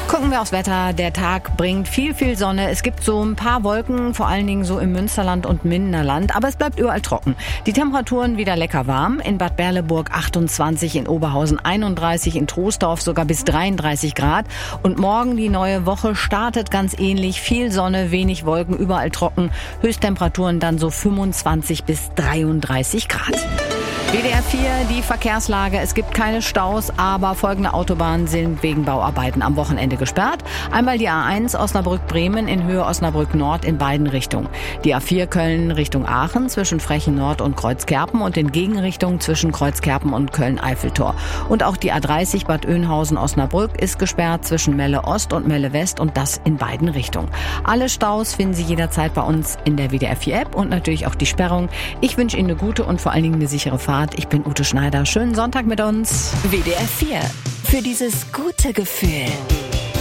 Gucken wir aufs Wetter. Der Tag bringt viel Sonne. Es gibt so ein paar Wolken, vor allen Dingen so im Münsterland und Minderland. Aber es bleibt überall trocken. Die Temperaturen wieder lecker warm. In Bad Berleburg 28, in Oberhausen 31, in Troisdorf sogar bis 33 Grad. Und morgen die neue Woche startet ganz ähnlich. Viel Sonne, wenig Wolken, überall trocken. Höchsttemperaturen dann so 25 bis 33 Grad. WDR 4, die Verkehrslage. Es gibt keine Staus, aber folgende Autobahnen sind wegen Bauarbeiten am Wochenende gesperrt. Einmal die A1 Osnabrück-Bremen in Höhe Osnabrück-Nord in beiden Richtungen. Die A4 Köln Richtung Aachen zwischen Frechen-Nord und Kreuzkerpen und in Gegenrichtung zwischen Kreuzkerpen und Köln-Eiffeltor. Und auch die A30 Bad Oeynhausen-Osnabrück ist gesperrt zwischen Melle Ost und Melle West und das in beiden Richtungen. Alle Staus finden Sie jederzeit bei uns in der WDR 4 App und natürlich auch die Sperrung. Ich wünsche Ihnen eine gute und vor allen Dingen eine sichere Fahrt. Ich bin Ute Schneider. Schönen Sonntag mit uns. WDR 4. Für dieses gute Gefühl.